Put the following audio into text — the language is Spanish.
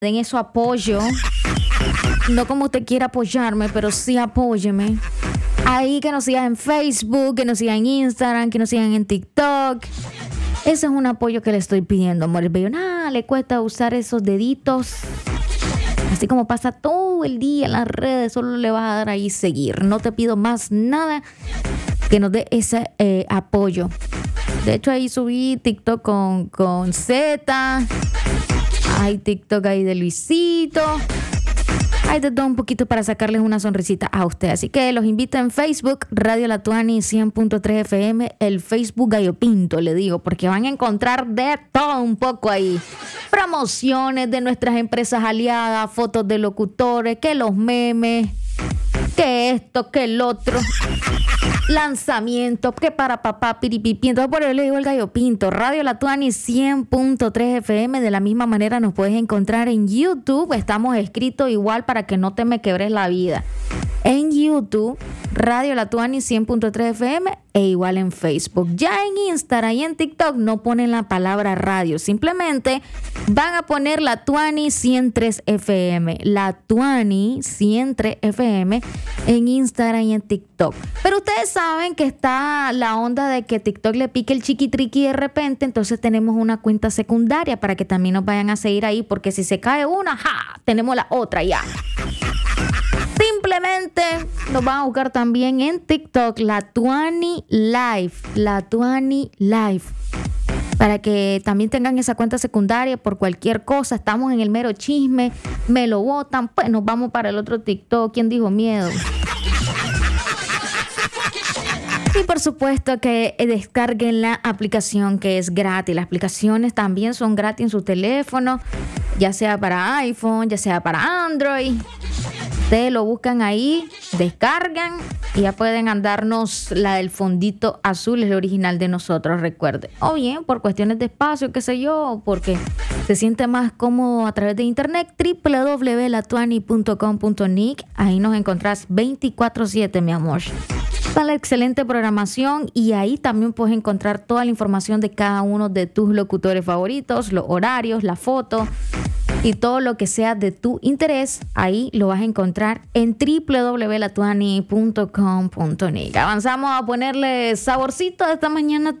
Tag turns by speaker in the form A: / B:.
A: den eso apoyo. No como usted quiera apoyarme, pero sí apóyeme. Ahí que nos sigan en Facebook, que nos sigan en Instagram, que nos sigan en TikTok. Ese es un apoyo que le estoy pidiendo, amor bello. Nada, le cuesta usar esos deditos. Así como pasa todo el día en las redes, solo le vas a dar ahí seguir. No te pido más nada que nos dé ese apoyo. De hecho, ahí subí TikTok con Z. Hay TikTok ahí de Luisito. Hay de todo un poquito para sacarles una sonrisita a usted. Así que los invito en Facebook, Radio La Tuani 100.3 FM, el Facebook Gallo Pinto, le digo, porque van a encontrar de todo un poco ahí. Promociones de nuestras empresas aliadas, fotos de locutores, que los memes, que esto, que el otro. Lanzamiento, que para papá, piripipi. Entonces por eso le digo el Gallo Pinto. Radio La Tuani 100.3 FM. De la misma manera nos puedes encontrar en YouTube. Estamos escritos igual para que no te me quebres la vida. En YouTube, Radio La Tuani 100.3 FM e igual en Facebook. Ya en Instagram y en TikTok no ponen la palabra radio. Simplemente van a poner La Tuani 103 FM. La Tuani 103 FM en Instagram y en TikTok. Pero ustedes saben que está la onda de que TikTok le pique el chiquitriqui de repente. Entonces tenemos una cuenta secundaria para que también nos vayan a seguir ahí. Porque si se cae una, ¡ja!, tenemos la otra ya. Simplemente nos van a buscar también en TikTok, La Tuani Live, La Tuani Live, para que también tengan esa cuenta secundaria por cualquier cosa. Estamos en el mero chisme, me lo botan, pues nos vamos para el otro TikTok. ¿Quién dijo miedo? Y por supuesto que descarguen la aplicación, que es gratis. Las aplicaciones también son gratis en su teléfono, ya sea para iPhone, ya sea para Android. Ustedes lo buscan ahí, descargan y ya pueden andarnos la del fondito azul, es la original de nosotros, recuerde. O bien por cuestiones de espacio, qué sé yo, porque se siente más cómodo a través de internet, www.latuani.com.nic. Ahí nos encontrás 24/7, mi amor. Está la excelente programación y ahí también puedes encontrar toda la información de cada uno de tus locutores favoritos, los horarios, la foto y todo lo que sea de tu interés. Ahí lo vas a encontrar en www.latuani.com.nic. Avanzamos a ponerle saborcito esta mañana